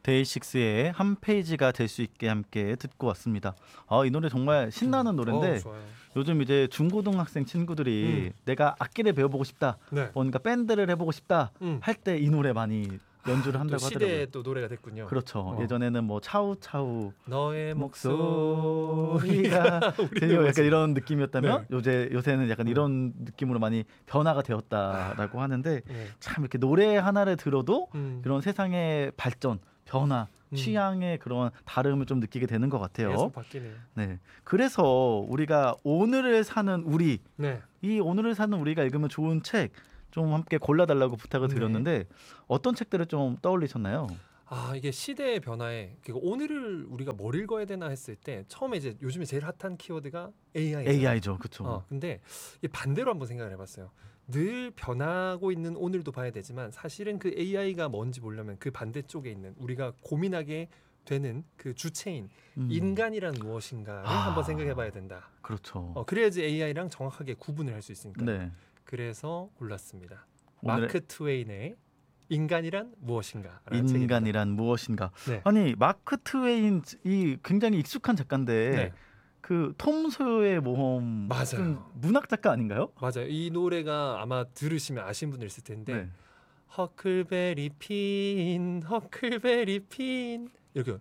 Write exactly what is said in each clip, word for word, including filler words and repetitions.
데이식스의 한 페이지가 될 수 있게 함께 듣고 왔습니다. 아, 이 노래 정말 신나는 노래인데 어, 좋아요. 요즘 이제 중고등학생 친구들이 음. 내가 악기를 배워보고 싶다, 네. 뭔가 밴드를 해보고 싶다 음. 할 때 이 노래 많이 연주를 아, 한다고 또 하더라고요. 시대의 또 노래가 됐군요. 그렇죠. 어. 예전에는 뭐 차우차우 너의 목소리가 들려 약간 이런 느낌이었다면 네. 요새 요새는 약간 음. 이런 느낌으로 많이 변화가 되었다라고 하는데 네. 참 이렇게 노래 하나를 들어도 음. 그런 세상의 발전, 변화, 음. 취향의 그런 다름을 좀 느끼게 되는 것 같아요. 계속 바뀌네요. 네. 그래서 우리가 오늘을 사는 우리, 네. 이 오늘을 사는 우리가 읽으면 좋은 책 좀 함께 골라달라고 부탁을 네. 드렸는데 어떤 책들을 좀 떠올리셨나요? 아, 이게 시대의 변화에 그리고 오늘을 우리가 뭘 읽어야 되나 했을 때 처음에 이제 요즘에 제일 핫한 키워드가 에이아이. 에이아이죠, 그렇죠. 어, 근데 이 반대로 한번 생각을 해봤어요. 늘 변하고 있는 오늘도 봐야 되지만 사실은 그 에이아이가 뭔지 보려면 그 반대쪽에 있는 우리가 고민하게 되는 그 주체인 음. 인간이란 무엇인가를 아. 한번 생각해봐야 된다. 그렇죠. 어, 그래야지 에이아이랑 정확하게 구분을 할 수 있으니까. 네. 그래서 골랐습니다. 오늘의- 마크 트웨인의 인간이란 무엇인가라는 책입니다. 인간이란 무엇인가? 네. 아니 마크 트웨인 이 굉장히 익숙한 작가인데 네. 그 톰 소여의 모험 맞아요. 좀 문학 작가 아닌가요? 맞아요. 이 노래가 아마 들으시면 아시는 분들 있을 텐데 네. 허클베리 핀 허클베리 핀 이렇게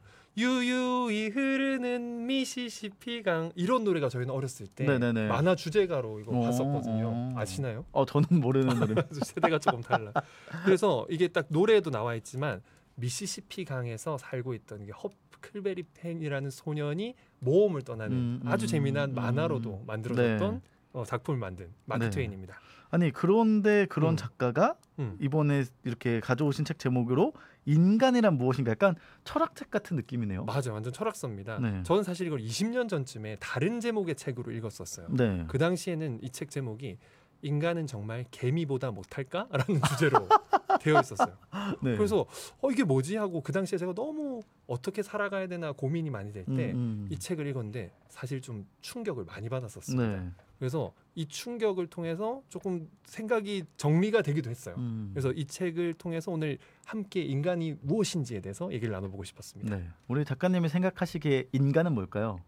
유유히 흐르는 미시시피 강 이런 노래가 저희는 어렸을 때 네네네. 만화 주제가로 이거 어, 봤었거든요. 어. 아시나요? 어 저는 모르는 노래. 세대가 조금 달라. 그래서 이게 딱 노래에도 나와 있지만 미시시피 강에서 살고 있던 이게 허클베리 펜이라는 소년이 모험을 떠나는 음, 음, 아주 재미난 음, 만화로도 음. 만들어졌던 네. 어, 작품을 만든 마크 네. 트웨인입니다. 아니 그런데 그런 음. 작가가 음. 이번에 이렇게 가져오신 책 제목으로 인간이란 무엇인가 약간 철학책 같은 느낌이네요. 맞아요. 완전 철학서입니다. 네. 저는 사실 이걸 이십 년 전쯤에 다른 제목의 책으로 읽었었어요. 네. 그 당시에는 이 책 제목이 인간은 정말 개미보다 못할까? 라는 주제로 되어 있었어요. 네. 그래서 어 이게 뭐지? 하고 그 당시에 제가 너무 어떻게 살아가야 되나 고민이 많이 될 때 이 음, 음. 책을 읽었는데 사실 좀 충격을 많이 받았었습니다. 네. 그래서 이 충격을 통해서 조금 생각이 정리가 되기도 했어요. 음. 그래서 이 책을 통해서 오늘 함께 인간이 무엇인지에 대해서 얘기를 나눠보고 싶었습니다. 네. 우리 작가님이 생각하시기에 인간은 뭘까요?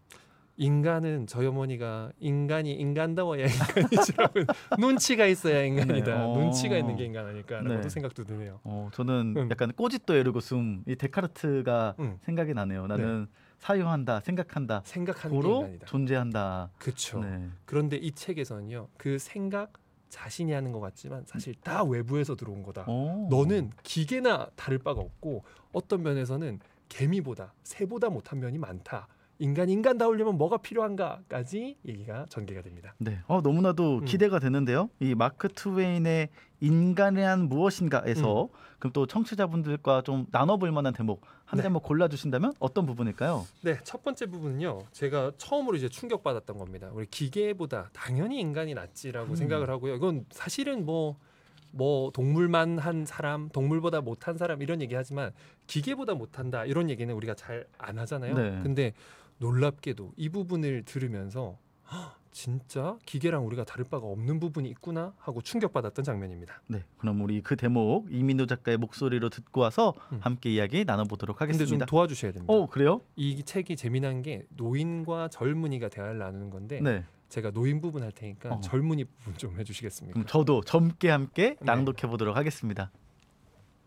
인간은 저희 어머니가 인간이 인간다워야 인간이지라고 눈치가 있어야 인간이다. 네. 어. 눈치가 있는 게 인간 아닐까라고도 네. 생각도 드네요. 어, 저는 음. 약간 꼬짓도 에르고 숨, 이 데카르트가 음. 생각이 나네요. 나는 사유한다, 생각한다, 생각하는 게 고로 인간이다. 존재한다. 그렇죠. 네. 그런데 이 책에서는요. 그 생각 자신이 하는 것 같지만 사실 다 외부에서 들어온 거다. 오. 너는 기계나 다를 바가 없고 어떤 면에서는 개미보다 새보다 못한 면이 많다. 인간 인간다우려면 뭐가 필요한가까지 얘기가 전개가 됩니다. 네. 어, 너무나도 음. 기대가 되는데요. 이 마크 트웨인의 인간이란 무엇인가에서 음. 그럼 또 청취자분들과 좀 나눠볼 만한 대목 한 네. 대목 골라주신다면 어떤 부분일까요? 네, 첫 번째 부분은요. 제가 처음으로 이제 충격받았던 겁니다. 우리 기계보다 당연히 인간이 낫지라고 음. 생각을 하고요. 이건 사실은 뭐 뭐 동물만 한 사람, 동물보다 못한 사람 이런 얘기하지만 기계보다 못한다 이런 얘기는 우리가 잘 안 하잖아요. 네. 근데 놀랍게도 이 부분을 들으면서 헉, 진짜 기계랑 우리가 다를 바가 없는 부분이 있구나 하고 충격받았던 장면입니다. 네. 그럼 우리 그 대목 이민우 작가의 목소리로 듣고 와서 음. 함께 이야기 나눠보도록 근데 좀 하겠습니다. 도와주셔야 됩니다. 어, 그래요? 이 책이 재미난 게 노인과 젊은이가 대화를 나누는 건데 네. 제가 노인 부분 할 테니까 어. 젊은이 부분 좀 해주시겠습니까? 그럼 저도 젊게 함께 네. 낭독해 보도록 하겠습니다.